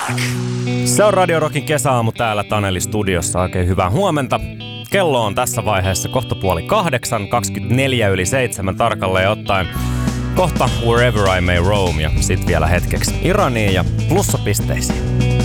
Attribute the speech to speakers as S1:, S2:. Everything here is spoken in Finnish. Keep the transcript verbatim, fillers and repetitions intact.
S1: Se on Radio Rockin kesäaamu täällä Taneli studiossa. Oikein hyvää huomenta. Kello on tässä vaiheessa kohta puoli kahdeksan, kaksikymmentäneljä yli seitsemän tarkalleen ottaen. Kohta Wherever I May Roam ja sit vielä hetkeksi Iraniin ja plussapisteisiin.